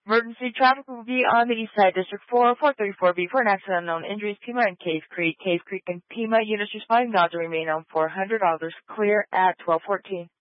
Emergency traffic will be on the east side, District 4, 434B for an accident unknown injuries, Pima and Cave Creek. Cave Creek and Pima units responding now to remain on $400. Clear at 12:14.